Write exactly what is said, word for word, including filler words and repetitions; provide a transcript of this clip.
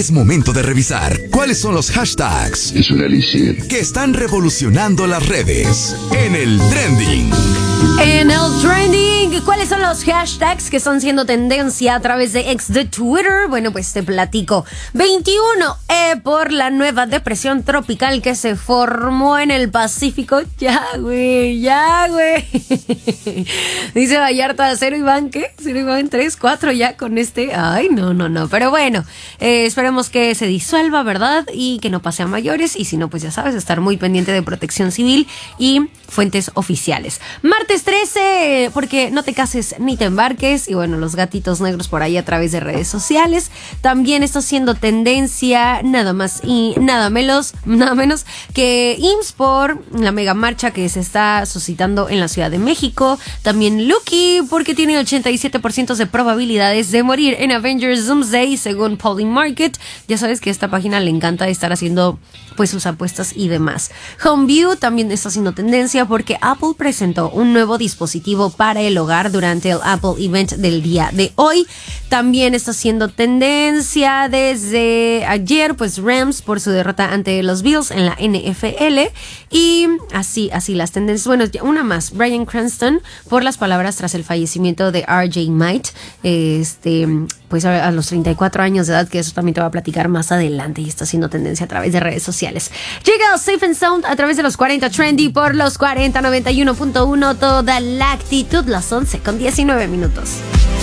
Es momento de revisar cuáles son los hashtags Es un elixir que están revolucionando las redes en el trending. En el trending, ¿cuáles son los hashtags que están siendo tendencia a través de ex de Twitter? Bueno, pues te platico. veintiuno, E por la nueva depresión tropical que se formó en el Pacífico. Ya, güey, ya, güey. Dice Vallarta, cero Iván, ¿qué? Cero Iván, tres, cuatro ya con este. Ay, no, no, no. Pero bueno, eh, esperemos que se disuelva, ¿verdad? Y que no pase a mayores. Y si no, pues ya sabes, estar muy pendiente de Protección Civil y fuentes oficiales. Martes trece, porque no te cases ni te embarques. Y bueno, los gatitos negros por ahí a través de redes sociales. También está siendo tendencia nada más y nada menos, nada menos que I M S S por la mega marcha que se está suscitando en la Ciudad de México. También Lucky porque tiene ochenta y siete por ciento de probabilidades de morir en Avengers Doomsday según Polymarket. Ya sabes que a esta página le encanta estar haciendo pues sus apuestas y demás. Homeview también está haciendo tendencia porque Apple presentó un nuevo dispositivo para el hogar durante el Apple Event del día de hoy. También está haciendo tendencia desde ayer, pues Rams por su derrota ante los Bills en la N F L. Y así, así las tendencias. Bueno, una más. Bryan Cranston por las palabras tras el fallecimiento de R J Might. Este, pues a, a los treinta y cuatro años de edad, que eso también te voy a platicar más adelante. Y está haciendo tendencia a través de redes sociales. Llega Safe and Sound a través de los cuarenta Trendy por los cuarenta noventa y uno punto uno. Toda la actitud, las once con diecinueve minutos.